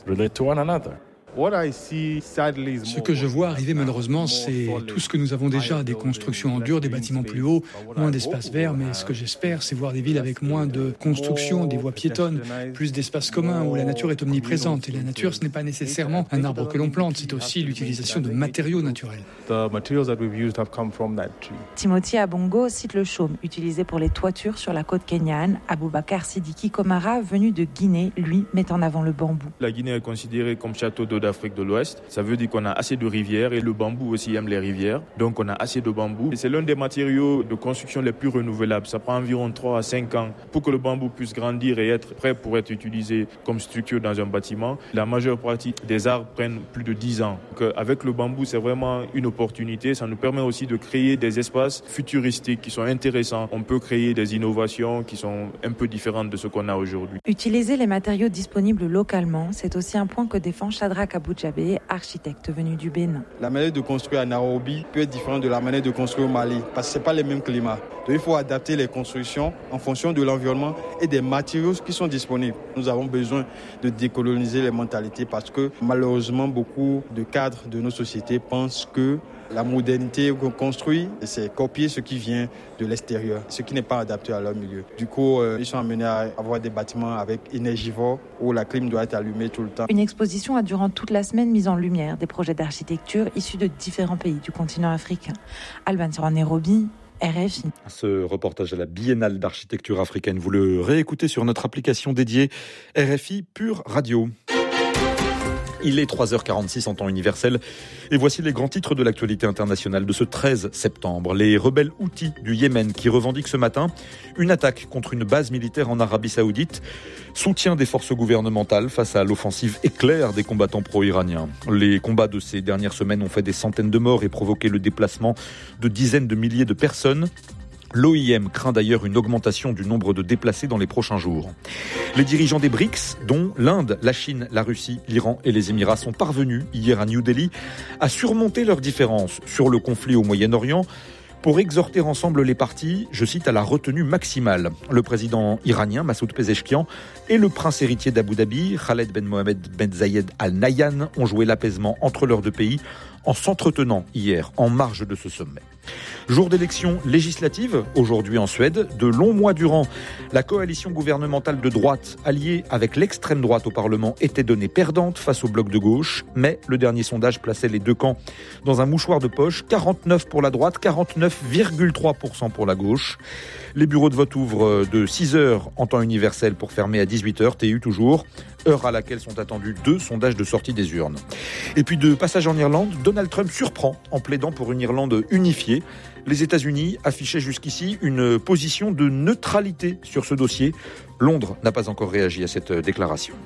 Ce que je vois arriver malheureusement, c'est tout ce que nous avons déjà, des constructions en dur, des bâtiments plus hauts, moins d'espaces verts, mais ce que j'espère, c'est voir des villes avec moins de constructions, des voies piétonnes, plus d'espaces communs où la nature est omniprésente. Et la nature, ce n'est pas nécessairement un arbre que l'on plante, c'est aussi l'utilisation de matériaux naturels. Timothy Abongo cite le chaume utilisé pour les toitures sur la côte kenyane. Aboubakar Sidiki Komara, venu de Guinée, lui, met en avant le bambou. La Guinée est considérée comme château d'eau d'Afrique de l'Ouest. Ça veut dire qu'on a assez de rivières et le bambou aussi aime les rivières. Donc on a assez de bambou. Et c'est l'un des matériaux de construction les plus renouvelables. Ça prend environ 3 à 5 ans pour que le bambou puisse grandir et être prêt pour être utilisé comme structure dans un bâtiment. La majeure partie des arbres prennent plus de 10 ans. Donc avec le bambou, c'est vraiment une opportunité. Ça nous permet aussi de créer des espaces futuristiques qui sont intéressants. On peut créer des innovations qui sont un peu différentes de ce qu'on a aujourd'hui. Utiliser les matériaux disponibles localement, c'est aussi un point que défend Shadrach Kaboudjabé, architecte venu du Bénin. La manière de construire à Nairobi peut être différente de la manière de construire au Mali, parce que ce n'est pas les mêmes climats. Donc il faut adapter les constructions en fonction de l'environnement et des matériaux qui sont disponibles. Nous avons besoin de décoloniser les mentalités parce que malheureusement beaucoup de cadres de nos sociétés pensent que la modernité qu'on construit, c'est copier ce qui vient de l'extérieur, ce qui n'est pas adapté à leur milieu. Du coup, ils sont amenés à avoir des bâtiments avec énergivores où la clim doit être allumée tout le temps. Une exposition a durant toute la semaine mis en lumière des projets d'architecture issus de différents pays du continent africain. Alban Sera, Nairobi, RFI. Ce reportage à la Biennale d'architecture africaine, vous le réécoutez sur notre application dédiée RFI Pure Radio. Il est 3h46 en temps universel et voici les grands titres de l'actualité internationale de ce 13 septembre. Les rebelles houthis du Yémen qui revendiquent ce matin une attaque contre une base militaire en Arabie Saoudite. Soutien des forces gouvernementales face à l'offensive éclair des combattants pro-iraniens. Les combats de ces dernières semaines ont fait des centaines de morts et provoqué le déplacement de dizaines de milliers de personnes. L'OIM craint d'ailleurs une augmentation du nombre de déplacés dans les prochains jours. Les dirigeants des BRICS, dont l'Inde, la Chine, la Russie, l'Iran et les Émirats, sont parvenus hier à New Delhi à surmonter leurs différences sur le conflit au Moyen-Orient pour exhorter ensemble les parties, je cite, à la retenue maximale. Le président iranien, Massoud Pezeshkian, et le prince héritier d'Abu Dhabi, Khaled Ben Mohamed Ben Zayed Al Nahyan, ont joué l'apaisement entre leurs deux pays en s'entretenant hier en marge de ce sommet. Jour d'élection législative, aujourd'hui en Suède. De longs mois durant, la coalition gouvernementale de droite, alliée avec l'extrême droite au Parlement, était donnée perdante face au bloc de gauche. Mais le dernier sondage plaçait les deux camps dans un mouchoir de poche. 49 pour la droite, 49,3% pour la gauche. Les bureaux de vote ouvrent de 6h en temps universel pour fermer à 18h, TU toujours, heure à laquelle sont attendus 2 sondages de sortie des urnes. Et puis de passage en Irlande, Donald Trump surprend en plaidant pour une Irlande unifiée. Les États-Unis affichaient jusqu'ici une position de neutralité sur ce dossier. Londres n'a pas encore réagi à cette déclaration.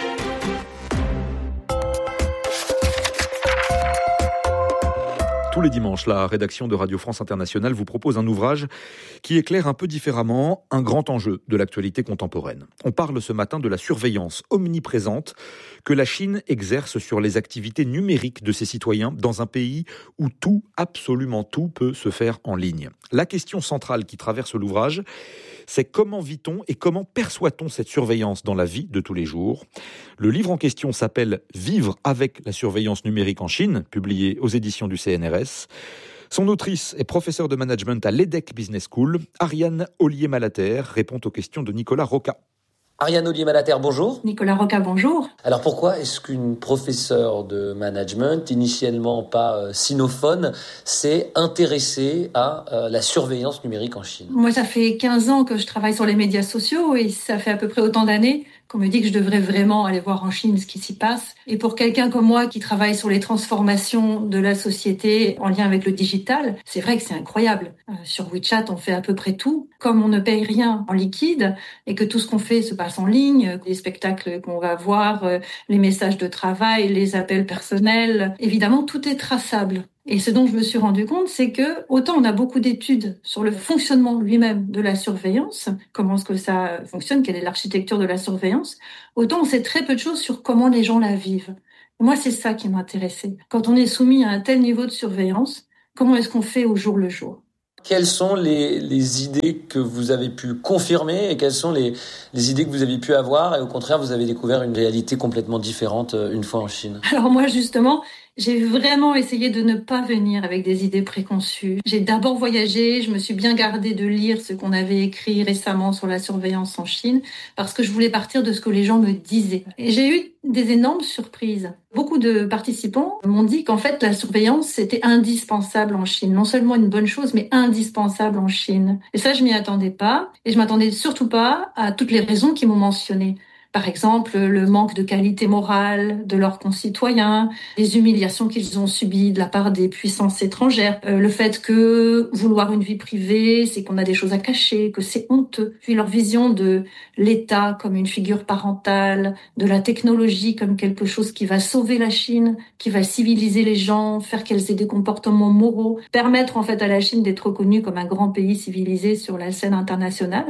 Tous les dimanches, la rédaction de Radio France Internationale vous propose un ouvrage qui éclaire un peu différemment un grand enjeu de l'actualité contemporaine. On parle ce matin de la surveillance omniprésente que la Chine exerce sur les activités numériques de ses citoyens dans un pays où tout, absolument tout, peut se faire en ligne. La question centrale qui traverse l'ouvrage, c'est comment vit-on et comment perçoit-on cette surveillance dans la vie de tous les jours. Le livre en question s'appelle « Vivre avec la surveillance numérique en Chine », publié aux éditions du CNRS. Son autrice est professeure de management à l'EDEC Business School. Ariane Ollier-Malater répond aux questions de Nicolas Roca. Ariane Ollier-Malater, bonjour. Nicolas Roca, bonjour. Alors pourquoi est-ce qu'une professeure de management, initialement pas sinophone, s'est intéressée à la surveillance numérique en Chine ? Moi, ça fait 15 ans que je travaille sur les médias sociaux et ça fait à peu près autant d'années qu'on me dit que je devrais vraiment aller voir en Chine ce qui s'y passe. Et pour quelqu'un comme moi qui travaille sur les transformations de la société en lien avec le digital, c'est vrai que c'est incroyable. Sur WeChat, on fait à peu près tout. Comme on ne paye rien en liquide et que tout ce qu'on fait se passe en ligne, les spectacles qu'on va voir, les messages de travail, les appels personnels, évidemment, tout est traçable. Et ce dont je me suis rendu compte, c'est que autant on a beaucoup d'études sur le fonctionnement lui-même de la surveillance, comment est-ce que ça fonctionne, quelle est l'architecture de la surveillance, autant on sait très peu de choses sur comment les gens la vivent. Moi, c'est ça qui m'intéressait. Quand on est soumis à un tel niveau de surveillance, comment est-ce qu'on fait au jour le jour ? Quelles sont les idées que vous avez pu confirmer et quelles sont les idées que vous avez pu avoir et au contraire, vous avez découvert une réalité complètement différente une fois en Chine ? Alors moi, justement, j'ai vraiment essayé de ne pas venir avec des idées préconçues. J'ai d'abord voyagé, je me suis bien gardée de lire ce qu'on avait écrit récemment sur la surveillance en Chine parce que je voulais partir de ce que les gens me disaient. Et j'ai eu des énormes surprises. Beaucoup de participants m'ont dit qu'en fait, la surveillance, c'était indispensable en Chine. Non seulement une bonne chose, mais indispensable en Chine. Et ça, je m'y attendais pas. Et je m'attendais surtout pas à toutes les raisons qu'ils m'ont mentionnées. Par exemple, le manque de qualité morale de leurs concitoyens, les humiliations qu'ils ont subies de la part des puissances étrangères, le fait que vouloir une vie privée, c'est qu'on a des choses à cacher, que c'est honteux. Puis leur vision de l'État comme une figure parentale, de la technologie comme quelque chose qui va sauver la Chine, qui va civiliser les gens, faire qu'elles aient des comportements moraux, permettre en fait à la Chine d'être reconnue comme un grand pays civilisé sur la scène internationale.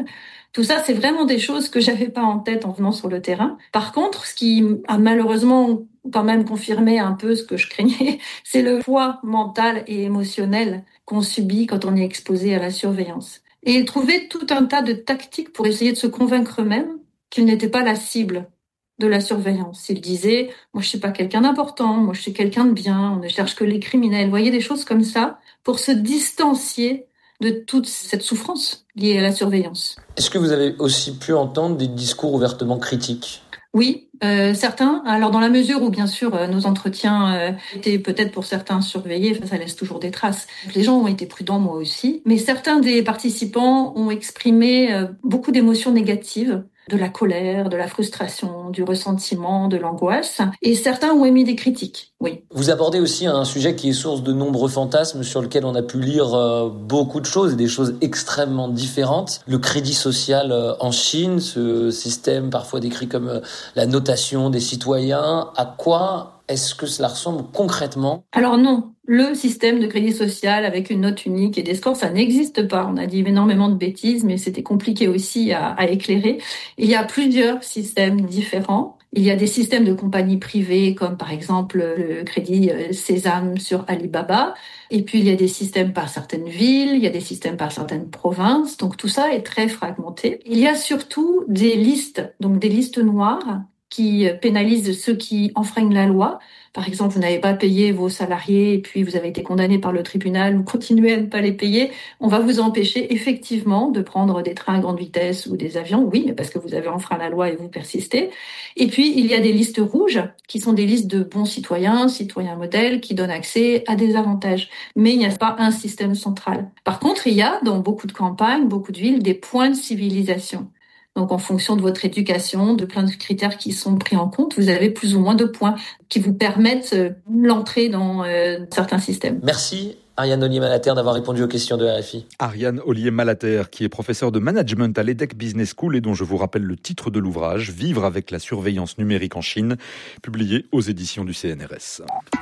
Tout ça, c'est vraiment des choses que j'avais pas en tête en venant sur le terrain. Par contre, ce qui a malheureusement quand même confirmé un peu ce que je craignais, c'est le poids mental et émotionnel qu'on subit quand on est exposé à la surveillance. Et il trouvait tout un tas de tactiques pour essayer de se convaincre eux-mêmes qu'ils n'étaient pas la cible de la surveillance. Ils disaient, moi je suis pas quelqu'un d'important, moi je suis quelqu'un de bien, on ne cherche que les criminels. Vous voyez, des choses comme ça pour se distancier de toute cette souffrance liée à la surveillance. Est-ce que vous avez aussi pu entendre des discours ouvertement critiques ? Oui, certains. Alors dans la mesure où bien sûr nos entretiens étaient peut-être pour certains surveillés, ça laisse toujours des traces. Les gens ont été prudents, moi aussi, mais certains des participants ont exprimé beaucoup d'émotions négatives, de la colère, de la frustration, du ressentiment, de l'angoisse, et certains ont émis des critiques. Oui. Vous abordez aussi un sujet qui est source de nombreux fantasmes sur lequel on a pu lire beaucoup de choses et des choses extrêmement différentes. Le crédit social en Chine, ce système parfois décrit comme la notation des citoyens. À quoi est-ce que cela ressemble concrètement ? Alors non, le système de crédit social avec une note unique et des scores, ça n'existe pas. On a dit énormément de bêtises, mais c'était compliqué aussi à éclairer. Il y a plusieurs systèmes différents. Il y a des systèmes de compagnies privées, comme par exemple le crédit Sésame sur Alibaba. Et puis, il y a des systèmes par certaines villes, il y a des systèmes par certaines provinces. Donc, tout ça est très fragmenté. Il y a surtout des listes, donc des listes noires, qui pénalisent ceux qui enfreignent la loi. Par exemple, vous n'avez pas payé vos salariés et puis vous avez été condamné par le tribunal, vous continuez à ne pas les payer. On va vous empêcher effectivement de prendre des trains à grande vitesse ou des avions, oui, mais parce que vous avez enfreint la loi et vous persistez. Et puis, il y a des listes rouges qui sont des listes de bons citoyens, citoyens modèles, qui donnent accès à des avantages. Mais il n'y a pas un système central. Par contre, il y a dans beaucoup de campagnes, beaucoup de villes, des points de civilisation. Donc, en fonction de votre éducation, de plein de critères qui sont pris en compte, vous avez plus ou moins de points qui vous permettent l'entrée dans certains systèmes. Merci Ariane Ollier-Malater d'avoir répondu aux questions de RFI. Ariane Ollier-Malater, qui est professeure de management à l'EDEC Business School et dont je vous rappelle le titre de l'ouvrage « Vivre avec la surveillance numérique en Chine », publié aux éditions du CNRS.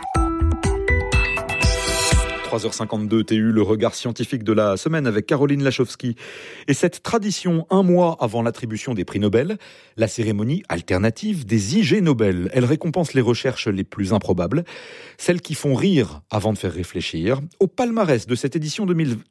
3h52 TU, le regard scientifique de la semaine avec Caroline Lachowski. Et cette tradition, un mois avant l'attribution des prix Nobel, la cérémonie alternative des IG Nobel. Elle récompense les recherches les plus improbables, celles qui font rire avant de faire réfléchir. Au palmarès de cette édition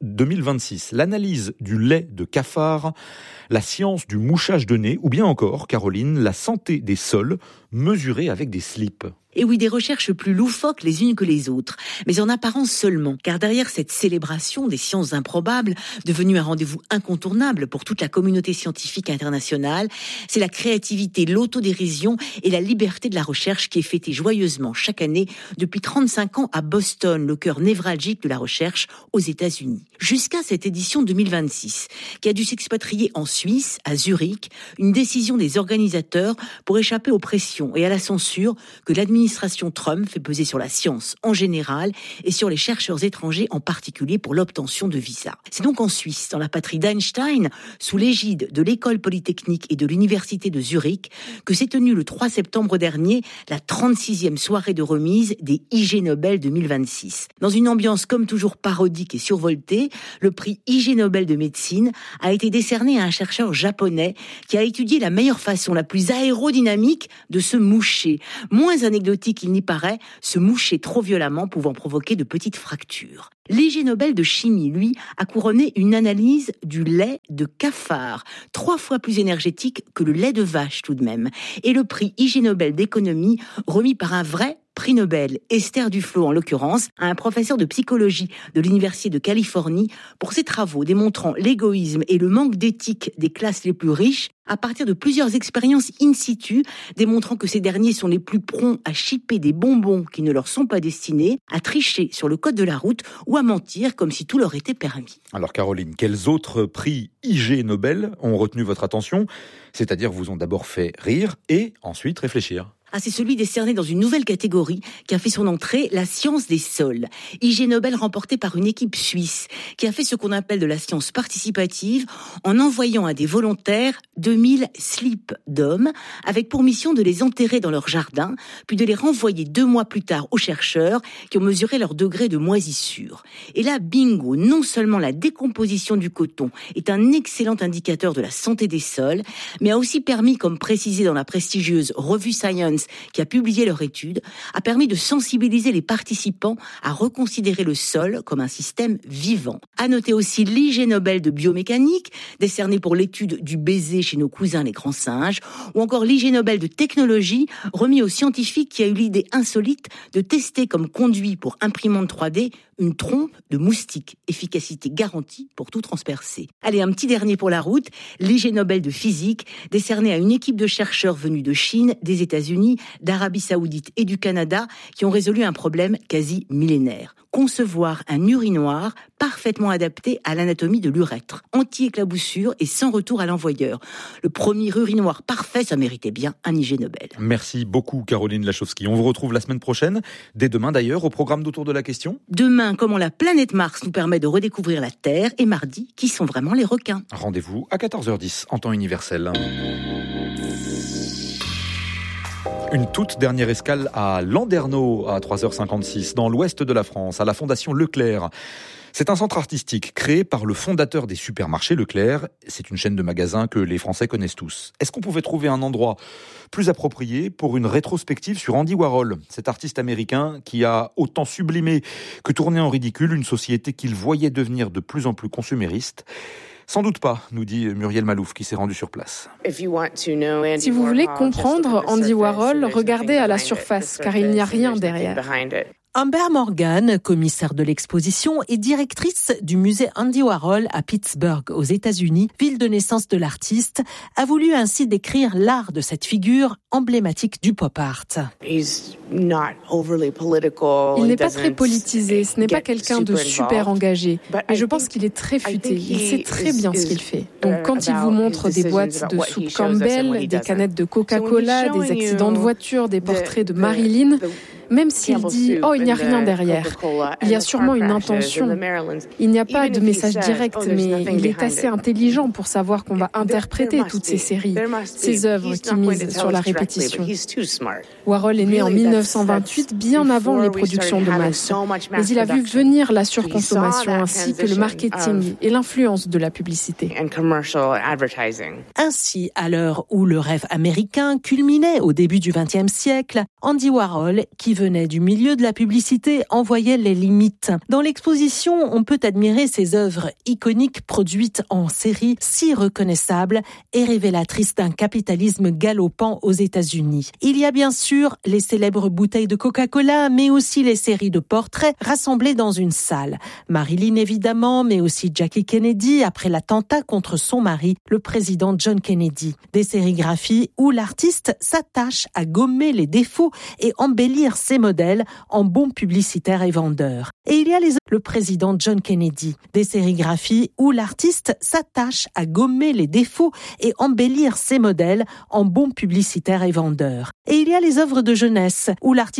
2026, l'analyse du lait de cafard, la science du mouchage de nez, ou bien encore, Caroline, la santé des sols mesurée avec des slips. Et oui, des recherches plus loufoques les unes que les autres, mais en apparence seulement, car derrière cette célébration des sciences improbables, devenue un rendez-vous incontournable pour toute la communauté scientifique internationale, c'est la créativité, l'autodérision et la liberté de la recherche qui est fêtée joyeusement chaque année depuis 35 ans à Boston, le cœur névralgique de la recherche aux États-Unis. Jusqu'à cette édition 2026, qui a dû s'expatrier en Suisse, à Zurich, une décision des organisateurs pour échapper aux pressions et à la censure que l'administration Trump fait peser sur la science en général et sur les chercheurs étrangers en particulier pour l'obtention de visas. C'est donc en Suisse, dans la patrie d'Einstein, sous l'égide de l'école polytechnique et de l'université de Zurich, que s'est tenue le 3 septembre dernier la 36e soirée de remise des IG Nobel 2026. Dans une ambiance comme toujours parodique et survoltée, le prix IG Nobel de médecine a été décerné à un chercheur japonais qui a étudié la meilleure façon, la plus aérodynamique de se moucher. Moins anecdotique qu'il n'y paraît, se moucher trop violemment pouvant provoquer de petites fractures. L'IG Nobel de chimie, lui, a couronné une analyse du lait de cafard, 3 fois plus énergétique que le lait de vache tout de même. Et le prix IG Nobel d'économie, remis par un vrai prix Nobel, Esther Duflo en l'occurrence, à un professeur de psychologie de l'Université de Californie pour ses travaux démontrant l'égoïsme et le manque d'éthique des classes les plus riches à partir de plusieurs expériences in situ, démontrant que ces derniers sont les plus prompts à chipper des bonbons qui ne leur sont pas destinés, à tricher sur le code de la route ou à mentir comme si tout leur était permis. Alors Caroline, quels autres prix IG Nobel ont retenu votre attention ? C'est-à-dire vous ont d'abord fait rire et ensuite réfléchir. C'est celui décerné dans une nouvelle catégorie qui a fait son entrée, la science des sols. IG Nobel remporté par une équipe suisse qui a fait ce qu'on appelle de la science participative en envoyant à des volontaires 2000 slips d'hommes avec pour mission de les enterrer dans leur jardin, puis de les renvoyer 2 mois plus tard aux chercheurs qui ont mesuré leur degré de moisissure. Et là, bingo, non seulement la décomposition du coton est un excellent indicateur de la santé des sols, mais a aussi permis, comme précisé dans la prestigieuse revue Science qui a publié leur étude, a permis de sensibiliser les participants à reconsidérer le sol comme un système vivant. À noter aussi l'IG Nobel de biomécanique, décerné pour l'étude du baiser chez nos cousins les grands singes, ou encore l'IG Nobel de technologie, remis au scientifique qui a eu l'idée insolite de tester comme conduit pour imprimante 3D une trompe de moustique, efficacité garantie pour tout transpercer. Allez, un petit dernier pour la route, l'IG Nobel de physique, décerné à une équipe de chercheurs venus de Chine, des États-Unis, d'Arabie Saoudite et du Canada, qui ont résolu un problème quasi millénaire. Concevoir un urinoir parfaitement adapté à l'anatomie de l'urètre, anti-éclaboussure et sans retour à l'envoyeur. Le premier urinoir parfait, ça méritait bien un IG Nobel. Merci beaucoup Caroline Lachowski. On vous retrouve la semaine prochaine, dès demain d'ailleurs, au programme d'Autour de la question. Demain, comment la planète Mars nous permet de redécouvrir la Terre, et mardi, qui sont vraiment les requins. Rendez-vous à 14h10 en temps universel. Une toute dernière escale à Landerneau à 3h56 dans l'ouest de la France, à la Fondation Leclerc. C'est un centre artistique créé par le fondateur des supermarchés Leclerc. C'est une chaîne de magasins que les Français connaissent tous. Est-ce qu'on pouvait trouver un endroit plus approprié pour une rétrospective sur Andy Warhol, cet artiste américain qui a autant sublimé que tourné en ridicule une société qu'il voyait devenir de plus en plus consumériste? Sans doute pas, nous dit Muriel Malouf qui s'est rendue sur place. Si vous voulez comprendre Andy Warhol, regardez à la surface, car il n'y a rien derrière. Amber Morgan, commissaire de l'exposition et directrice du musée Andy Warhol à Pittsburgh, aux États-Unis, ville de naissance de l'artiste, a voulu ainsi décrire l'art de cette figure emblématique du pop art. Il n'est pas très politisé, ce n'est pas quelqu'un de super engagé, mais je pense qu'il est très futé, il sait très bien ce qu'il fait. Donc quand il vous montre des boîtes de soupe Campbell, des canettes de Coca-Cola, des accidents de voiture, des portraits de Marilyn, même s'il dit « Oh, il n'y a rien derrière », il y a sûrement une intention. Il n'y a pas de message direct, mais il est assez intelligent pour savoir qu'on va interpréter toutes ces séries, ces œuvres qui misent sur la répétition. Warhol est né en 1928, bien avant les productions de masse. Mais il a vu venir la surconsommation ainsi que le marketing et l'influence de la publicité. Ainsi, à l'heure où le rêve américain culminait au début du XXe siècle, Andy Warhol, qui venait du milieu de la publicité, en voyait les limites. Dans l'exposition, on peut admirer ses œuvres iconiques produites en série, si reconnaissables et révélatrices d'un capitalisme galopant aux États-Unis. Il y a bien sûr les célèbres bouteilles de Coca-Cola, mais aussi les séries de portraits rassemblées dans une salle. Marilyn évidemment, mais aussi Jackie Kennedy après l'attentat contre son mari, le président John Kennedy. Des sérigraphies où l'artiste s'attache à gommer les défauts et embellir ses modèles en bons publicitaires et vendeurs. Et il y a le président John Kennedy. Des sérigraphies où l'artiste s'attache à gommer les défauts et embellir ses modèles en bons publicitaires et vendeurs. Et il y a les œuvres de jeunesse où l'artiste